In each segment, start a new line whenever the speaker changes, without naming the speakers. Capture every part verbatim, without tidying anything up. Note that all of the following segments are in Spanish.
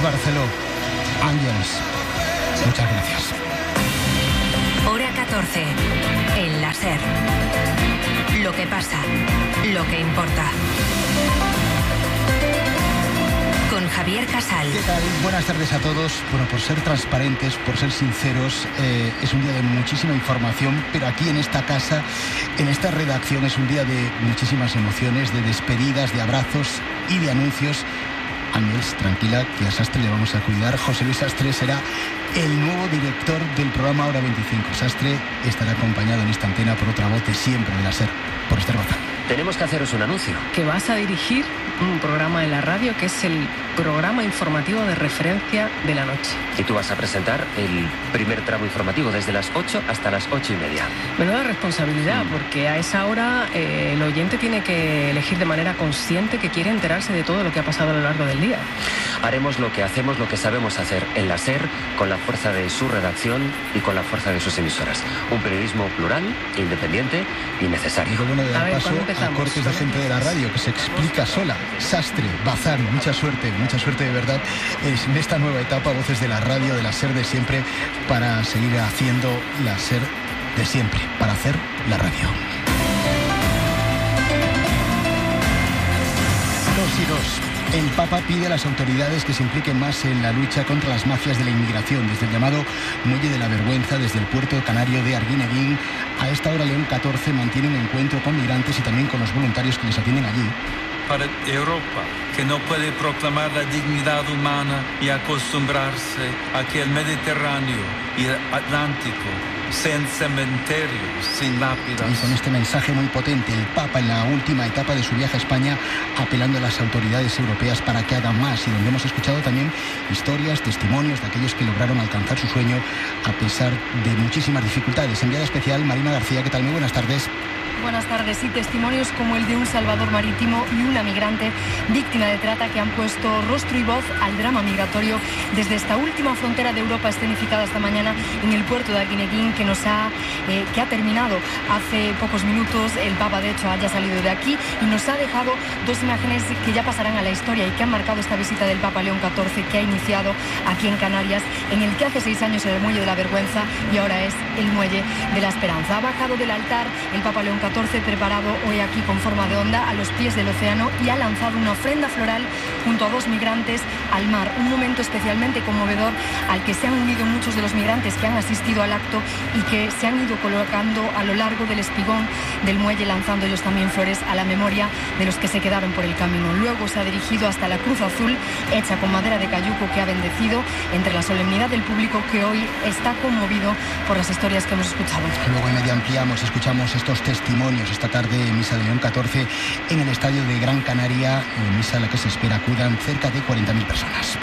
Barceló. Ángels, muchas gracias.
Hora catorce, en la SER. Lo que pasa, lo que importa. Con Javier Casal.
¿Qué tal? Buenas tardes a todos. Bueno, por ser transparentes, por ser sinceros, eh, es un día de muchísima información, pero aquí en esta casa, en esta redacción, es un día de muchísimas emociones, de despedidas, de abrazos y de anuncios. Ángels, tranquila, que a Sastre le vamos a cuidar. José Luis Sastre será el nuevo director del programa Hora veinticinco. Sastre estará acompañado en esta antena por otra voz de siempre de la SER, por Esther Bazán.
Tenemos que haceros un anuncio.
Que vas a dirigir un programa de la radio que es el programa informativo de referencia de la noche.
Y tú vas a presentar el primer tramo informativo desde las ocho hasta las ocho y media.
Menuda responsabilidad, mm. porque a esa hora eh, el oyente tiene que elegir de manera consciente que quiere enterarse de todo lo que ha pasado a lo largo del día.
Haremos lo que hacemos, lo que sabemos hacer en la SER, con la fuerza de su redacción y con la fuerza de sus emisoras. Un periodismo plural, independiente y necesario.
Y bueno, de dar paso a cortes de gente de la radio que se explica sola. Sastre, Bazán, mucha suerte, mucha suerte de verdad en esta nueva etapa, voces de la radio, de la SER de siempre, para seguir haciendo la SER de siempre, para hacer la radio. Dos y dos. El Papa pide a las autoridades que se impliquen más en la lucha contra las mafias de la inmigración, desde el llamado Muelle de la Vergüenza, desde el puerto canario de Arguineguín. A esta hora León catorce mantiene un encuentro con migrantes y también con los voluntarios que les atienden allí.
Para Europa, que no puede proclamar la dignidad humana y acostumbrarse a que el Mediterráneo y el Atlántico sean cementerios sin lápidas.
Y con este mensaje muy potente, el Papa en la última etapa de su viaje a España, apelando a las autoridades europeas para que hagan más, y donde hemos escuchado también historias, testimonios de aquellos que lograron alcanzar su sueño a pesar de muchísimas dificultades. Enviada especial, Marina García, ¿qué tal? Muy buenas tardes.
Buenas tardes. Y testimonios como el de un salvador marítimo y una migrante víctima de trata que han puesto rostro y voz al drama migratorio desde esta última frontera de Europa escenificada esta mañana en el puerto de Arguineguín, que nos ha eh, que ha terminado hace pocos minutos. El Papa, de hecho, haya salido de aquí y nos ha dejado dos imágenes que ya pasarán a la historia y que han marcado esta visita del Papa León catorce, que ha iniciado aquí en Canarias, en el que hace seis años era el Muelle de la Vergüenza y ahora es el Muelle de la Esperanza. Ha bajado del altar el Papa León catorce, preparado hoy aquí con forma de onda a los pies del océano, y ha lanzado una ofrenda floral junto a dos migrantes al mar. Un momento especialmente conmovedor al que se han unido muchos de los migrantes que han asistido al acto y que se han ido colocando a lo largo del espigón del muelle, lanzando ellos también flores a la memoria de los que se quedaron por el camino. Luego se ha dirigido hasta la cruz azul hecha con madera de cayuco, que ha bendecido entre la solemnidad del público, que hoy está conmovido por las historias que hemos escuchado.
Luego en medio ampliamos, escuchamos estos testimonios esta tarde en misa de León catorce en el estadio de Gran Canaria, en misa a la que se espera acudan cerca de cuarenta mil personas.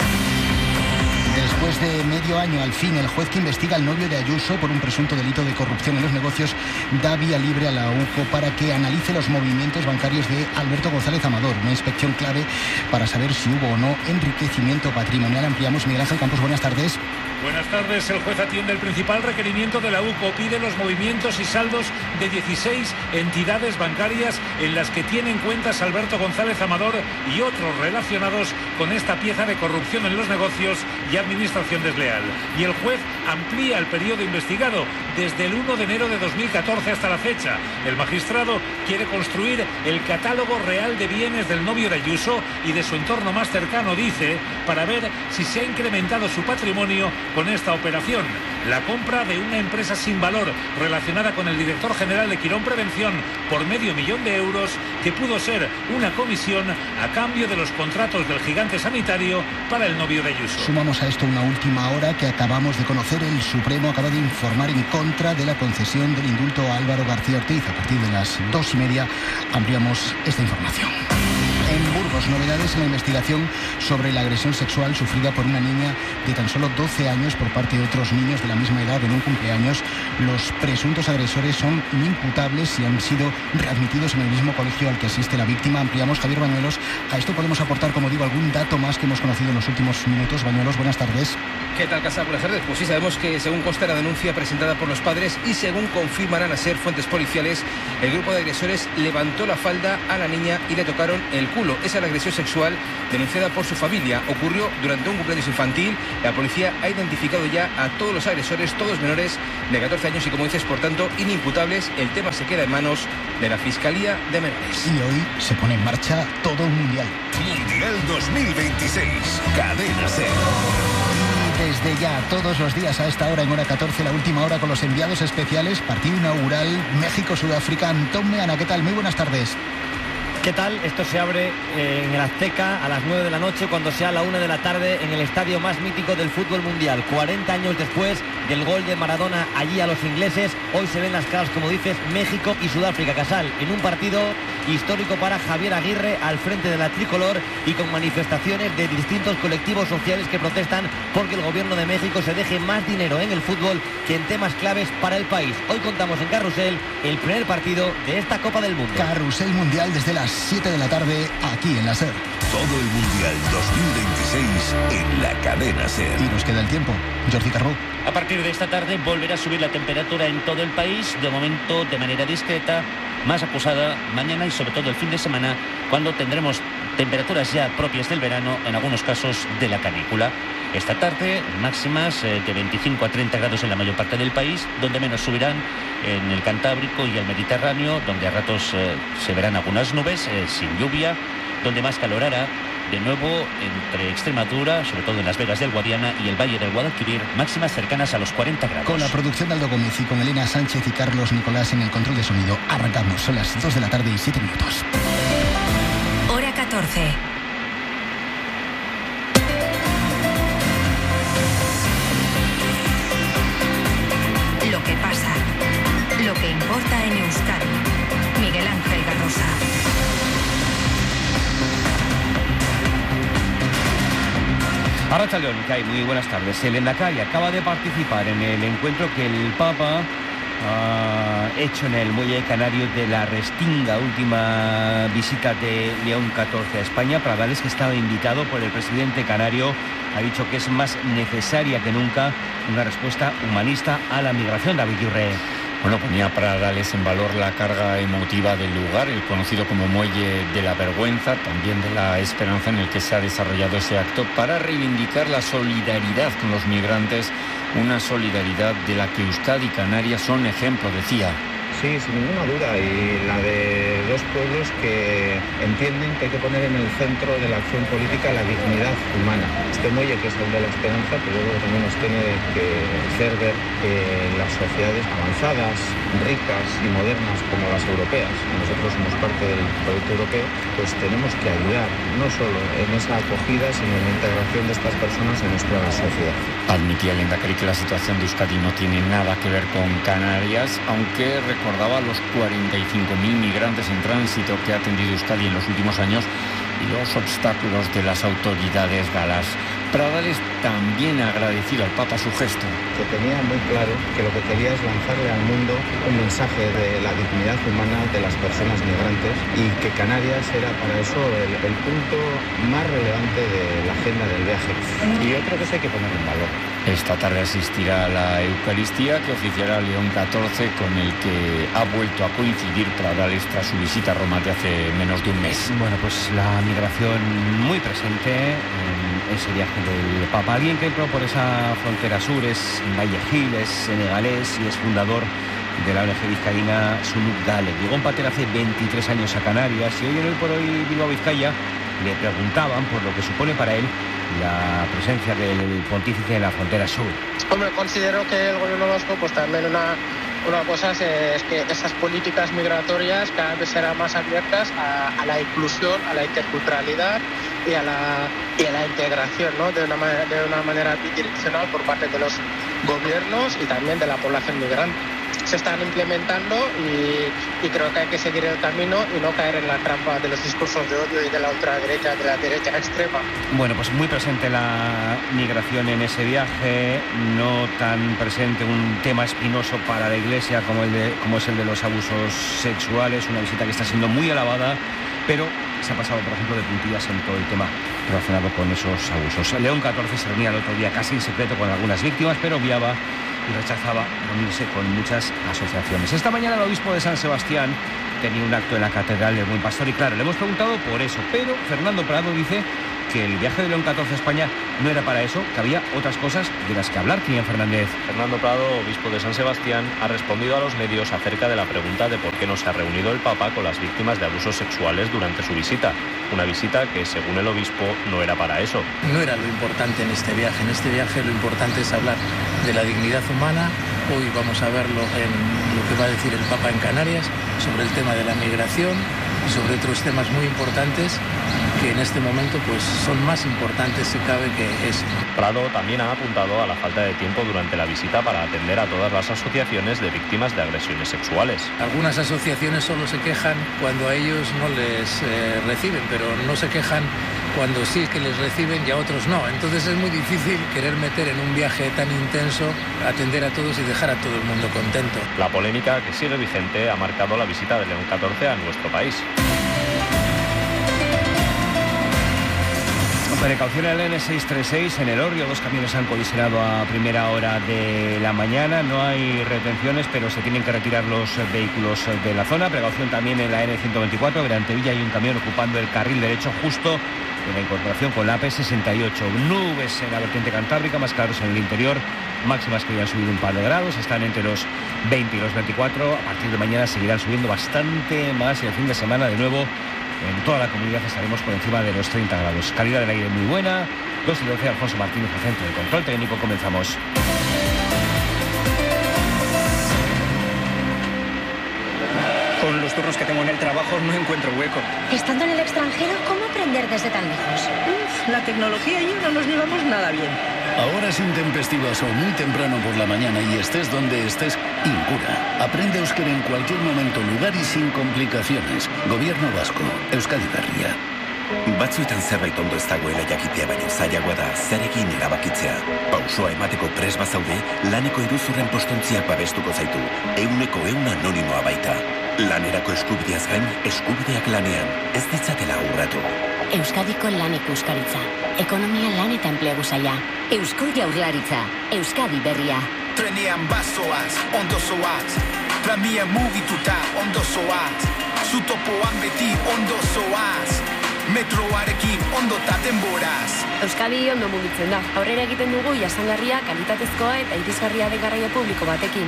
Después de medio año, al fin, el juez que investiga al novio de Ayuso por un presunto delito de corrupción en los negocios da vía libre a la UCO para que analice los movimientos bancarios de Alberto González Amador, una inspección clave para saber si hubo o no enriquecimiento patrimonial. Ampliamos. Miguel Ángel Campos, buenas tardes.
Buenas tardes. El juez atiende el principal requerimiento de la UCO. Pide los movimientos y saldos de dieciséis entidades bancarias en las que tienen cuentas Alberto González Amador y otros relacionados con esta pieza de corrupción en los negocios y administración desleal. Y el juez amplía el periodo investigado desde el uno de enero de dos mil catorce hasta la fecha. El magistrado quiere construir el catálogo real de bienes del novio de Ayuso y de su entorno más cercano, dice, para ver si se ha incrementado su patrimonio con esta operación. La compra de una empresa sin valor relacionada con el director general de Quirón Prevención por medio millón de euros, que pudo ser una comisión a cambio de los contratos del gigante sanitario para el novio de Ayuso.
Sumamos a esto una última hora que acabamos de conocer. El Supremo acaba de informar en contra de la concesión del indulto a Álvaro García Ortiz. A partir de las dos y media ampliamos esta información. En Burgos, novedades en la investigación sobre la agresión sexual sufrida por una niña de tan solo doce años por parte de otros niños de la misma edad en un cumpleaños. Los presuntos agresores son inimputables y han sido readmitidos en el mismo colegio al que asiste la víctima. Ampliamos. Javier Bañuelos. A esto podemos aportar, como digo, algún dato más que hemos conocido en los últimos minutos. Bañuelos, buenas tardes.
¿Qué tal, Casal? Buenas tardes. Pues sí, sabemos que según consta la denuncia presentada por los padres y según confirman a ser fuentes policiales, el grupo de agresores levantó la falda a la niña y le tocaron el culo. Esa es la agresión sexual denunciada por su familia. Ocurrió durante un cumpleaños infantil. La policía ha identificado ya a todos los agresores, todos menores de catorce años y, como dices, por tanto, inimputables. El tema se queda en manos de la Fiscalía de Menores.
Y hoy se pone en marcha todo un mundial.
Mundial dos mil veintiséis. Cadena SER.
Desde ya, todos los días a esta hora, en hora catorce, la última hora con los enviados especiales, partido inaugural, México-Sudáfrica. Antón Meana, ¿qué tal? Muy buenas tardes.
¿Qué tal? Esto se abre eh, en el Azteca a las nueve de la noche, cuando sea la una de la tarde, en el estadio más mítico del fútbol mundial. cuarenta años después del gol de Maradona allí a los ingleses, hoy se ven las caras, como dices, México y Sudáfrica. Casal, en un partido histórico para Javier Aguirre al frente de la tricolor y con manifestaciones de distintos colectivos sociales que protestan porque el gobierno de México se deje más dinero en el fútbol que en temas claves para el país. Hoy contamos en Carrusel el primer partido de esta Copa del Mundo.
Carrusel Mundial desde las siete de la tarde, aquí en la SER.
Todo el Mundial dos mil veintiséis en la cadena SER.
Y nos queda el tiempo. Jordi Carró.
A partir de esta tarde volverá a subir la temperatura en todo el país, de momento de manera discreta, más acusada mañana y sobre todo el fin de semana, cuando tendremos temperaturas ya propias del verano, en algunos casos de la canícula. Esta tarde máximas eh, de veinticinco a treinta grados en la mayor parte del país, donde menos subirán en el Cantábrico y el Mediterráneo, donde a ratos eh, se verán algunas nubes eh, sin lluvia, donde más calor hará. De nuevo, entre Extremadura, sobre todo en Las Vegas del Guadiana y el Valle del Guadalquivir, máximas cercanas a los cuarenta grados.
Con la producción de Aldo Gómez y con Elena Sánchez y Carlos Nicolás en el control de sonido, arrancamos. Son las dos de la tarde y siete minutos.
Hora catorce. Lo que pasa, lo que importa en Euskadi. Miguel Ángel Garrosa.
Arratsaldeon, Kai, muy buenas tardes. El Endacari acaba de participar en el encuentro que el Papa ha hecho en el muelle canario de la Restinga, última visita de León catorce a España. Pradales, que estaba invitado por el presidente canario, ha dicho que es más necesaria que nunca una respuesta humanista a la migración. David Yurre.
Bueno, ponía Pradales en valor la carga emotiva del lugar, el conocido como Muelle de la Vergüenza, también de la esperanza, en el que se ha desarrollado ese acto para reivindicar la solidaridad con los migrantes, una solidaridad de la que Euskadi y Canarias son ejemplo, decía.
Sí, sin ninguna duda, y la de dos pueblos que entienden que hay que poner en el centro de la acción política la dignidad humana. Este muelle, que es el de la esperanza, pero luego también nos tiene que hacer ver que las sociedades avanzadas, ricas y modernas como las europeas, nosotros somos parte del proyecto europeo, pues tenemos que ayudar no solo en esa acogida, sino en la integración de estas personas en nuestra sociedad.
Admitía el Endacari que la situación de Euskadi no tiene nada que ver con Canarias, aunque recordaba los cuarenta y cinco mil migrantes en tránsito que ha atendido Euskadi en los últimos años y los obstáculos de las autoridades galas. Pradales también ha agradecido al Papa su gesto.
Que tenía muy claro que lo que quería es lanzarle al mundo un mensaje de la dignidad humana de las personas migrantes y que Canarias era para eso el, el punto más relevante de la agenda del viaje. Y yo creo que eso hay que poner en valor.
Esta tarde asistirá a la Eucaristía que oficiará León catorce, con el que ha vuelto a coincidir Pradales tras su visita a Roma de hace menos de un mes.
Bueno, pues la migración muy presente en ese viaje del Papa. Alguien que entró por esa frontera sur es Valle Gil, es senegalés y es fundador de la O N G vizcaína Sunuk Gale. Llegó en Pater hace veintitrés años a Canarias y hoy en el Por Hoy Bilbao Vizcaya le preguntaban por lo que supone para él la presencia del pontífice en la frontera sur.
Hombre, considero que el gobierno vasco, pues también una, una cosa es, es que esas políticas migratorias cada vez serán más abiertas a, a la inclusión, a la interculturalidad y a la, y a la integración, ¿no? De una manera, de una manera bidireccional por parte de los gobiernos y también de la población migrante. Se están implementando y, y creo que hay que seguir el camino y no caer en la trampa de los discursos de odio y de la ultraderecha, de la derecha extrema.
Bueno, pues muy presente la migración en ese viaje, no tan presente un tema espinoso para la Iglesia como, el de, como es el de los abusos sexuales, una visita que está siendo muy alabada, pero se ha pasado, por ejemplo, de puntillas en todo el tema
relacionado con esos abusos. León catorce se reunía el otro día casi en secreto con algunas víctimas, pero obviaba y rechazaba reunirse con muchas asociaciones. Esta mañana el obispo de San Sebastián tenía un acto en la Catedral del Buen Pastor y claro, le hemos preguntado por eso, pero Fernando Prado dice que el viaje de León catorce a España no era para eso, que había otras cosas de las que hablar. Kilian Fernández.
Fernando Prado, obispo de San Sebastián, ha respondido a los medios acerca de la pregunta de por qué no se ha reunido el Papa con las víctimas de abusos sexuales durante su visita. Una visita que, según el obispo, no era para eso.
No era lo importante en este viaje. En este viaje lo importante es hablar de la dignidad humana. Hoy vamos a verlo en lo que va a decir el Papa en Canarias sobre el tema de la migración y sobre otros temas muy importantes que en este momento pues son más importantes si cabe que eso.
Prado también ha apuntado a la falta de tiempo durante la visita para atender a todas las asociaciones de víctimas de agresiones sexuales.
Algunas asociaciones solo se quejan cuando a ellos no les eh, reciben, pero no se quejan cuando sí que les reciben y a otros no. Entonces es muy difícil querer meter en un viaje tan intenso, atender a todos y dejar a todo el mundo contento.
La polémica que sigue vigente ha marcado la visita de León catorce a nuestro país.
Precaución en el N seiscientos treinta y seis en Elorrio. Dos camiones han colisionado a primera hora de la mañana. No hay retenciones, pero se tienen que retirar los vehículos de la zona. Precaución también en la N ciento veinticuatro. En Antevilla hay un camión ocupando el carril derecho justo en la incorporación con la A P sesenta y ocho. Nubes en la vertiente cantábrica, más claros en el interior. Máximas que ya han subido un par de grados. Están entre los veinte y los veinticuatro. A partir de mañana seguirán subiendo bastante más y el fin de semana de nuevo en toda la comunidad estaremos por encima de los treinta grados. Calidad del aire muy buena. dos y doce, Alfonso Martínez, al centro de control técnico. Comenzamos.
Con los turnos que tengo en el trabajo no encuentro hueco.
Estando en el extranjero, ¿cómo aprender desde tan lejos?
Uf, la tecnología y yo no nos llevamos nada bien.
Horas intempestivas o muy temprano por la mañana y estés donde estés, Incura. Aprende euskera en cualquier momento, lugar y sin complicaciones. Gobierno vasco, Euskadi Berria.
Batzuetan zerbait ondo ez dagoela jakitea, baina zailagoa da zerekin erabakitzea. Pausoa emateko pres bazaude, laneko iruzurren postontziak babestuko zaitu. Euneko eun anonimoa baita. Lanerako eskubideaz gain, eskubideak lanean. Ez ditzatela urratu.
Euskadiko lan ikuskaritza. Ekonomia lan eta enplegu saila. Eusko Jaurlaritza. Euskadi Berria.
Trenean bazoaz, ondo zoaz. Tramian mugituta, ondo zoaz. Zutopoan beti ondo zoaz. Metroarekin ondo ta denboraz.
Euskadi ondo mugitzen da. Aurrera egiten dugu jasangarria, kalitatezkoa eta irisgarria den garraio publiko batekin.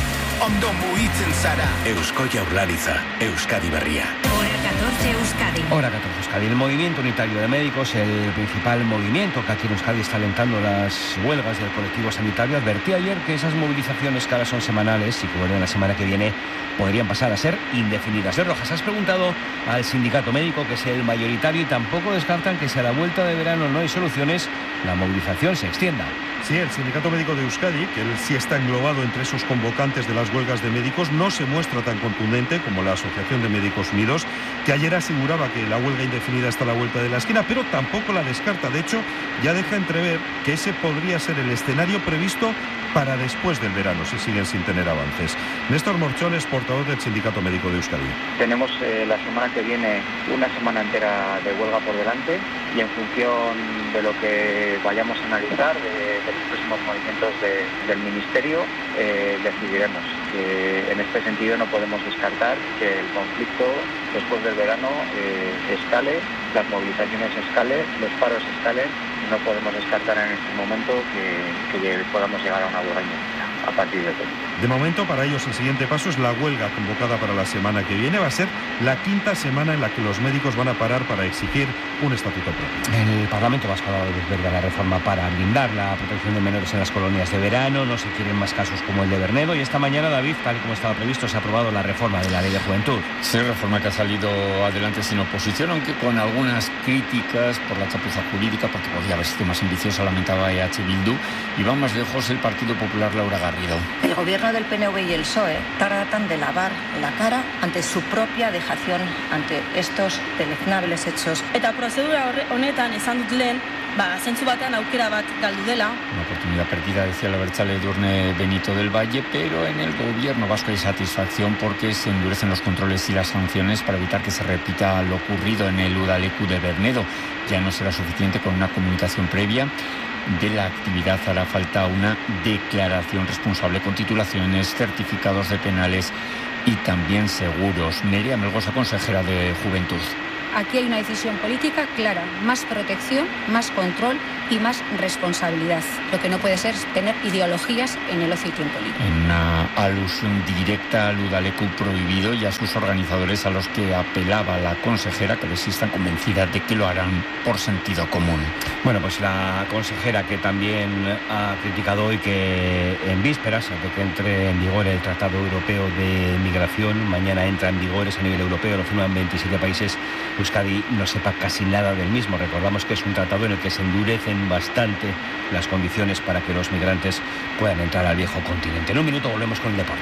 Ondo mugitzen zara.
Eusko Jaurlaritza, Euskadi Berria.
Hora catorce Euskadi.
Hora catorce Euskadi. El Movimiento Unitario de Médicos, el principal movimiento que aquí en Euskadi está alentando las huelgas del colectivo sanitario, advertía ayer que esas movilizaciones que ahora son semanales y que vuelven la semana que viene podrían pasar a ser indefinidas. De Rojas, has preguntado al sindicato médico, que es el mayoritario, y tampoco descartan que si a la vuelta de verano no hay soluciones, la movilización se extienda.
Sí, el Sindicato Médico de Euskadi, que él sí está englobado entre esos convocantes de las huelgas de médicos, no se muestra tan contundente como la Asociación de Médicos Unidos, que ayer aseguraba que la huelga indefinida está a la vuelta de la esquina, pero tampoco la descarta. De hecho, ya deja entrever que ese podría ser el escenario previsto para después del verano, si siguen sin tener avances. Néstor Morchol es portavoz del Sindicato Médico de Euskadi.
Tenemos eh, la semana que viene una semana entera de huelga por delante y en función de lo que vayamos a analizar, de, de los próximos movimientos de, del Ministerio, eh, decidiremos. Que en este sentido no podemos descartar que el conflicto después del verano eh, escale, las movilizaciones escalen, los paros escalen. No podemos descartar en este momento que, que podamos llegar a una huelga indefinida a partir de hoy.
De momento, para ellos el siguiente paso es la huelga convocada para la semana que viene. Va a ser la quinta semana en la que los médicos van a parar para exigir un estatuto propio.
El Parlamento Vasco ha dado luz verde a la reforma para blindar la protección de menores en las colonias de verano. No se quieren más casos como el de Bernedo. Y esta mañana, David, tal y como estaba previsto, se ha aprobado la reforma de la Ley de Juventud.
Sí, reforma que ha salido adelante sin oposición, aunque con algunas críticas por la chapuza jurídica, porque podía haber sido más ambiciosa, lamentaba E H Bildu. Y va más lejos el Partido Popular, Laura Garrido.
El gobierno del P N V y el P S O E tratan de lavar la cara ante su propia dejación ante estos deleznables hechos.
Eta prozedura honetan esan dut lehen,
ba, zentzu batean aukera bat galdu dela.
Una oportunidad perdida, decía el abertzale Edurne Benito del Valle, pero en el gobierno vasco hay satisfacción porque se endurecen los controles y las sanciones para evitar que se repita lo ocurrido en el Udaleku de Bernedo. Ya no será suficiente con una comunicación previa de la actividad, hará falta una declaración responsable con titulaciones, certificados de penales y también seguros. Nerea Melgosa, consejera de Juventud.
Aquí hay una decisión política clara, más protección, más control y más responsabilidad. Lo que no puede ser es tener ideologías en el ocio y tiempo libre.
En una alusión directa al Udaleku prohibido y a sus organizadores, a los que apelaba la consejera, que les están convencidas de que lo harán por sentido común.
Bueno, pues la consejera, que también ha criticado hoy que en vísperas de que entre en vigor el Tratado Europeo de Migración, mañana entra en vigor, es a nivel europeo, lo firman veintisiete países, Euskadi no sepa casi nada del mismo. Recordamos que es un tratado en el que se endurecen bastante las condiciones para que los migrantes puedan entrar al viejo continente. En un minuto volvemos con el deporte.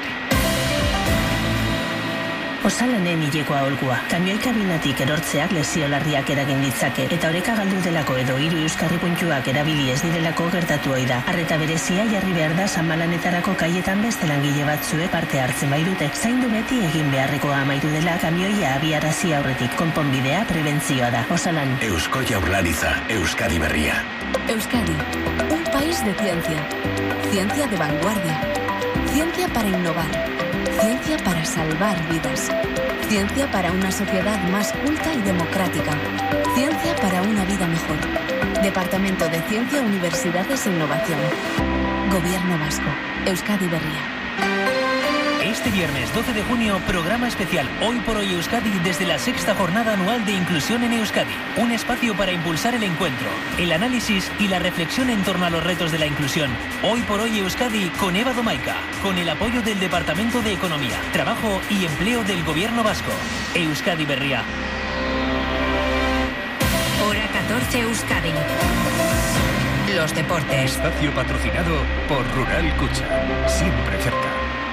Osalanen hilekoa olgua. Kamioi kabinatik erortzeak lesio larriak eragin ditzake, eta oreka galdu delako edo hiru euskarri puntuak erabili ez direlako gertatu ohi da. Arreta berezia jarri behar da Sanmalanetarako kaietan beste langile batzuek parte hartzen baitute. Zaindu beti egin beharrekoa amaitu dela kamioia abiarazi aurretik. Konponbidea prebentzioa da. Osalan.
Eusko Jaurlaritza, Euskadi Berria.
Euskadi, un país de ciencia. Ciencia de vanguardia. Ciencia para innovar. Ciencia para salvar vidas. Ciencia para una sociedad más culta y democrática. Ciencia para una vida mejor. Departamento de Ciencia, Universidades e Innovación. Gobierno Vasco. Euskadi Berria.
Este viernes doce de junio, programa especial Hoy por Hoy Euskadi desde la sexta jornada anual de Inclusión en Euskadi. Un espacio para impulsar el encuentro, el análisis y la reflexión en torno a los retos de la inclusión. Hoy por Hoy Euskadi con Eva Domaica, con el apoyo del Departamento de Economía, Trabajo y Empleo del Gobierno Vasco. Euskadi Berria.
Hora catorce Euskadi. Los deportes.
Espacio patrocinado por Rural Cucha. Siempre cerca.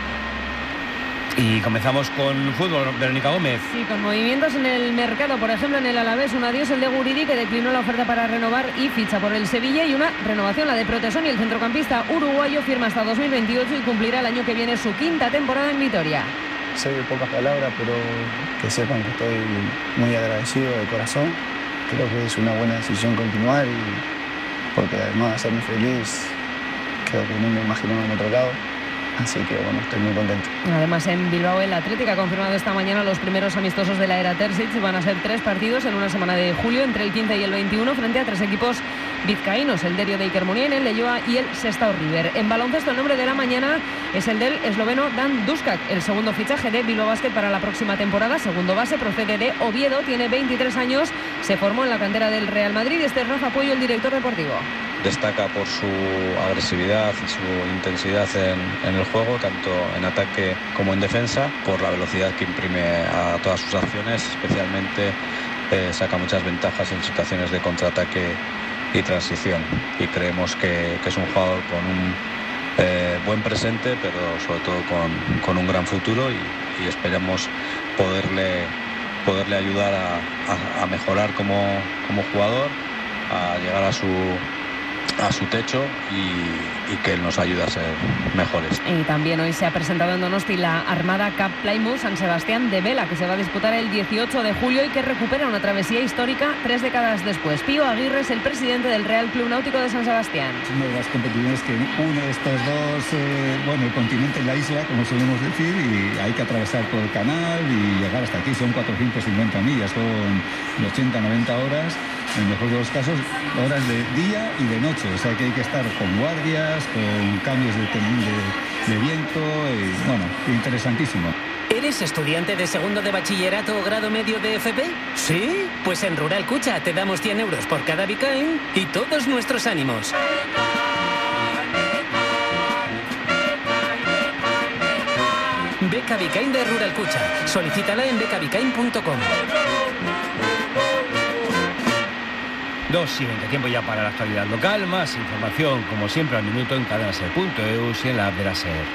Y comenzamos con fútbol, Verónica Gómez.
Sí, con movimientos en el mercado, por ejemplo en el Alavés, un adiós el de Guridi, que declinó la oferta para renovar y ficha por el Sevilla, y una renovación, la de Protesoni, el centrocampista uruguayo firma hasta dos mil veintiocho y cumplirá el año que viene su quinta temporada en Vitoria.
Sé pocas palabras, pero que sepan que estoy muy agradecido de corazón. Creo que es una buena decisión continuar, y porque además de hacerme feliz, creo que no me imaginaba en otro lado. Así que bueno, estoy muy contento.
Además, en Bilbao el Atlético ha confirmado esta mañana los primeros amistosos de la era Terzic. Van a ser tres partidos en una semana de julio, entre el quince y el veintiuno, frente a tres equipos vizcaínos, el Derio de Iker Muniain, el Leioa y el Sestao River. En baloncesto, el nombre de la mañana es el del esloveno Dan Duskak, el segundo fichaje de Bilbao Basket para la próxima temporada. Segundo base, procede de Oviedo, tiene veintitrés años, se formó en la cantera del Real Madrid. Este es Rafa Puello, el director deportivo.
Destaca por su agresividad y su intensidad en, en el juego, tanto en ataque como en defensa, por la velocidad que imprime a todas sus acciones, especialmente eh, saca muchas ventajas en situaciones de contraataque y transición, y creemos que, que es un jugador con un eh, buen presente, pero sobre todo con, con un gran futuro, y, y esperamos poderle, poderle ayudar a, a, a mejorar como, como jugador, a llegar a su a su techo y, y que él nos ayude a ser mejores.
Y también hoy se ha presentado en Donosti la Armada Cup Plymouth San Sebastián de Vela, que se va a disputar el dieciocho de julio y que recupera una travesía histórica tres décadas después. Pío Aguirre es el presidente del Real Club Náutico de San Sebastián.
Es una de las competiciones que une estos dos, eh, bueno, el continente y la isla, como solemos decir, y hay que atravesar por el canal y llegar hasta aquí. Son cuatrocientas cincuenta millas, son ochenta a noventa horas, en el mejor de los casos, horas de día y de noche. O sea que hay que estar con guardias, con cambios de, de, de viento, y bueno, interesantísimo.
¿Eres estudiante de segundo de bachillerato o grado medio de F P? ¿Sí? Pues en Rural Cucha te damos cien euros por cada Bicain y todos nuestros ánimos. Beca Bicain de Rural Cucha. Solicítala en beca bicain punto com.
Dos y veinte, tiempo ya para la actualidad local. Más información, como siempre, al minuto en cadenaser punto eus y en la app de la SER.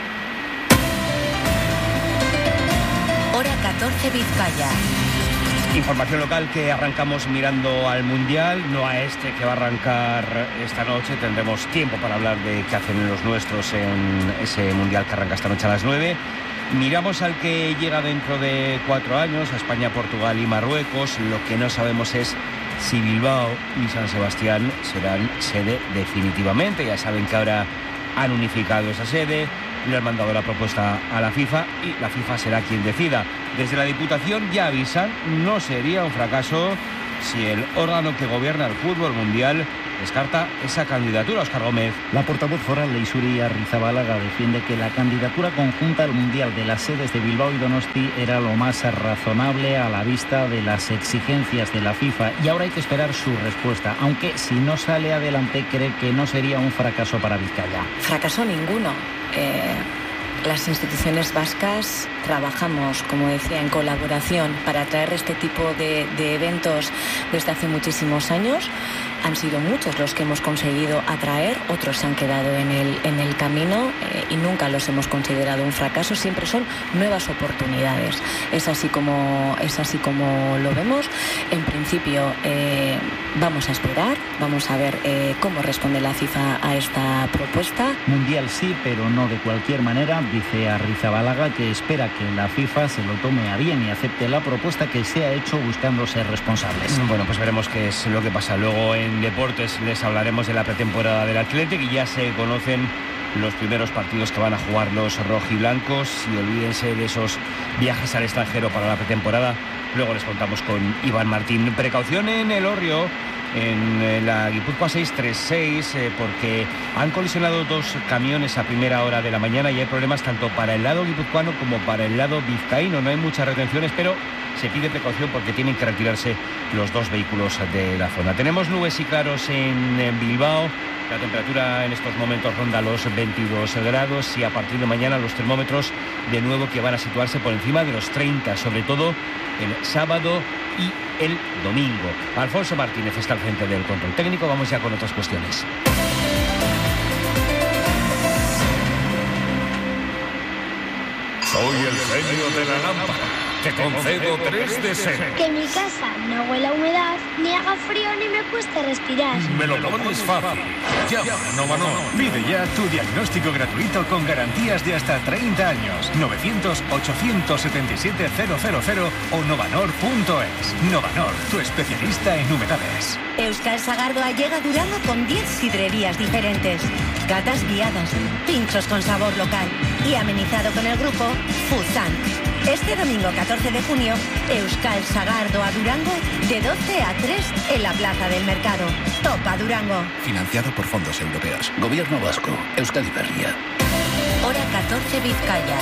Hora catorce Vizcaya.
Información local que arrancamos mirando al Mundial, no a este que va a arrancar esta noche. Tendremos tiempo para hablar de qué hacen los nuestros en ese Mundial que arranca esta noche a las nueve. Miramos al que llega dentro de cuatro años, a España, Portugal y Marruecos. Lo que no sabemos es si Bilbao y San Sebastián serán sede definitivamente. Ya saben que ahora han unificado esa sede, le han mandado la propuesta a la FIFA y la FIFA será quien decida. Desde la Diputación ya avisan, no sería un fracaso si el órgano que gobierna el fútbol mundial descarta esa candidatura. Óscar Gómez.
La portavoz foral Leisuri Arrizabalaga defiende que la candidatura conjunta al mundial de las sedes de Bilbao y Donosti era lo más razonable a la vista de las exigencias de la FIFA y ahora hay que esperar su respuesta, aunque si no sale adelante cree que no sería un fracaso para Vizcaya.
Fracaso ninguno. Eh... Las instituciones vascas trabajamos, como decía, en colaboración para traer este tipo de, de eventos desde hace muchísimos años. Han sido muchos los que hemos conseguido atraer, otros se han quedado en el, en el camino eh, y nunca los hemos considerado un fracaso, siempre son nuevas oportunidades. Es así como, es así como lo vemos. En principio eh, vamos a esperar, vamos a ver eh, cómo responde la FIFA a esta propuesta.
Mundial sí, pero no de cualquier manera, dice Arrizabalaga, que espera que la FIFA se lo tome a bien y acepte la propuesta que se ha hecho buscando ser responsables.
Bueno, pues veremos qué es lo que pasa. Luego en deportes les hablaremos de la pretemporada del Athletic y ya se conocen los primeros partidos que van a jugar los rojiblancos y olvídense de esos viajes al extranjero para la pretemporada. Luego les contamos con Iván Martín. Precaución en Elorrio, en la Guipúzcoa seiscientos treinta y seis, eh, porque han colisionado dos camiones a primera hora de la mañana y hay problemas tanto para el lado guipuzcoano como para el lado vizcaíno. No hay muchas retenciones, pero se pide precaución porque tienen que retirarse los dos vehículos de la zona. Tenemos nubes y claros en, en Bilbao. La temperatura en estos momentos ronda los veintidós grados y a partir de mañana los termómetros de nuevo que van a situarse por encima de los treinta, sobre todo el sábado y el domingo. Alfonso Martínez está al frente del control técnico. Vamos ya con otras cuestiones.
Soy el genio de la lámpara. Te concedo tres deseos.
Que mi casa no huela a humedad, ni haga frío ni me cueste respirar.
Me lo pones fácil. Llama a Novanor.
Pide ya tu diagnóstico gratuito con garantías de hasta treinta años. novecientos, ochocientos setenta y siete, cero cero cero o novanor punto es. Novanor, tu especialista en humedades.
Euskal Sagardoa llega a Durango con diez sidrerías diferentes. Catas guiadas, pinchos con sabor local y amenizado con el grupo Fusan. Este domingo catorce de junio, Euskal Sagardoa Durango, de doce a tres en la Plaza del Mercado. Topa Durango.
Financiado por fondos europeos. Gobierno vasco. Euskadi Berria.
Hora catorce Vizcaya.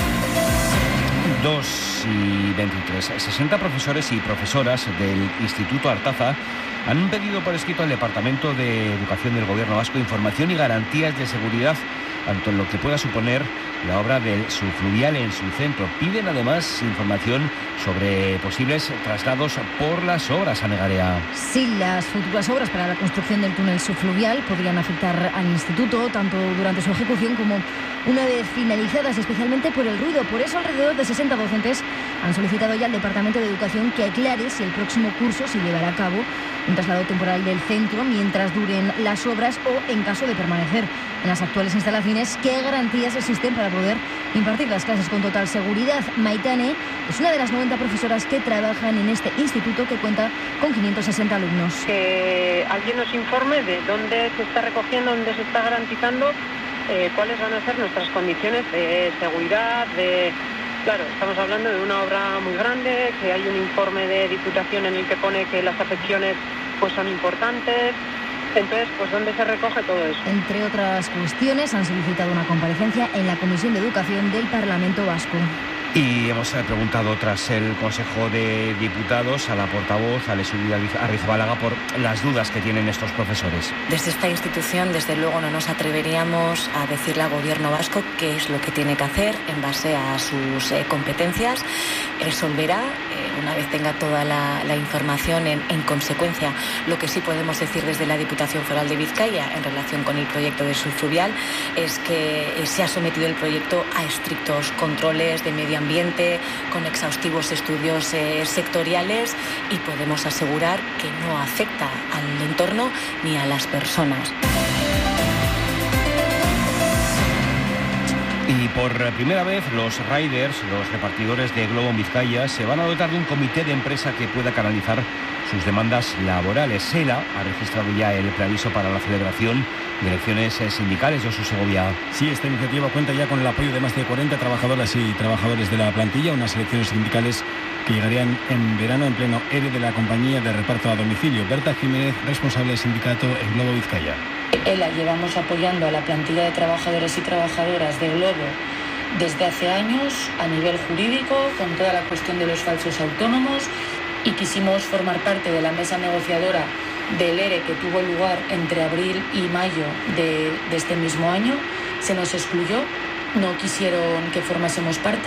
dos y veintitrés. sesenta profesores y profesoras del Instituto Artaza han pedido por escrito al Departamento de Educación del Gobierno Vasco información y garantías de seguridad, tanto en lo que pueda suponer la obra del subfluvial en su centro. Piden además información sobre posibles traslados por las obras, Ane Garea.
Sí, las futuras obras para la construcción del túnel subfluvial podrían afectar al instituto, tanto durante su ejecución como una vez finalizadas, especialmente por el ruido. Por eso, alrededor de sesenta docentes han solicitado ya al Departamento de Educación que aclare si el próximo curso se llevará a cabo un traslado temporal del centro mientras duren las obras o, en caso de permanecer en las actuales instalaciones, qué garantías existen para poder impartir las clases con total seguridad. Maitane es una de las noventa profesoras que trabajan en este instituto que cuenta con quinientos sesenta alumnos.
Que alguien nos informe de dónde se está recogiendo, dónde se está garantizando, eh, cuáles van a ser nuestras condiciones de seguridad, de... Claro, estamos hablando de una obra muy grande, que hay un informe de Diputación en el que pone que las afecciones pues son importantes. Entonces, pues ¿dónde se recoge todo eso?
Entre otras cuestiones, han solicitado una comparecencia en la Comisión de Educación del Parlamento Vasco.
Y hemos preguntado tras el Consejo de Diputados a la portavoz, a Leisuri Arrizabalaga, por las dudas que tienen estos profesores.
Desde esta institución, desde luego, no nos atreveríamos a decirle al Gobierno vasco qué es lo que tiene que hacer en base a sus eh, competencias. Resolverá eh, una vez tenga toda la, la información en, en consecuencia. Lo que sí podemos decir desde la Diputación Foral de Vizcaya en relación con el proyecto de subfluvial es que eh, se ha sometido el proyecto a estrictos controles de medio ambiente, con exhaustivos estudios eh, sectoriales, y podemos asegurar que no afecta al entorno ni a las personas.
Y por primera vez los riders, los repartidores de Globo en Vizcaya, se van a dotar de un comité de empresa que pueda canalizar sus demandas laborales. SELA ha registrado ya el preaviso para la celebración de elecciones sindicales. Josu Segovia.
Sí, esta iniciativa cuenta ya con el apoyo de más de cuarenta trabajadoras y trabajadores de la plantilla, unas elecciones sindicales que llegarían en verano en pleno E R E de la compañía de reparto a domicilio. Berta Jiménez, responsable del sindicato en Globo Vizcaya.
ELA llevamos apoyando a la plantilla de trabajadores y trabajadoras de Globo desde hace años a nivel jurídico, con toda la cuestión de los falsos autónomos, y quisimos formar parte de la mesa negociadora del E R E que tuvo lugar entre abril y mayo de, de este mismo año. Se nos excluyó, no quisieron que formásemos parte.